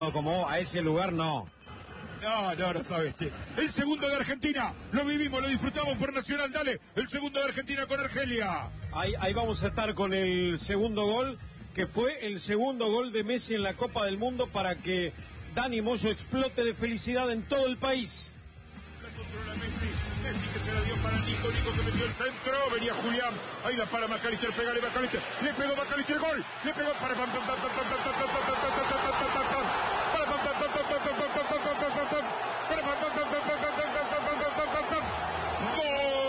como a ese lugar, no. No sabes, che. El segundo de Argentina, lo vivimos, lo disfrutamos por Nacional, dale. El segundo de Argentina con Argelia. Ahí vamos a estar con el segundo gol, que fue el segundo gol de Messi en la Copa del Mundo para que Dani Moyo explote de felicidad en todo el país. La controla Messi que se la dio para Nico que metió el centro, venía Julián, ahí la para McAllister, pegale McAllister, le pegó McAllister, gol, le pegó para ¡gol!